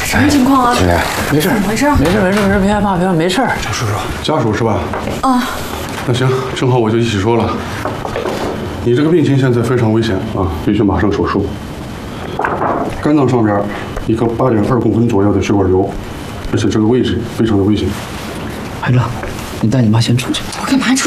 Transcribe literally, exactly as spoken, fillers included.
什么情况啊？ 姐姐，没事， 怎么回事？ 没事，没事，没事，别害怕，别怕，没事。 赵叔叔，家属是吧？ 啊。 那行，正好我就一起说了。你这个病情现在非常危险啊，必须马上手术。肝脏上边一个八点二公分左右的血管瘤，而且这个位置非常的危险。 排长，你带你妈先出去。 我干嘛出？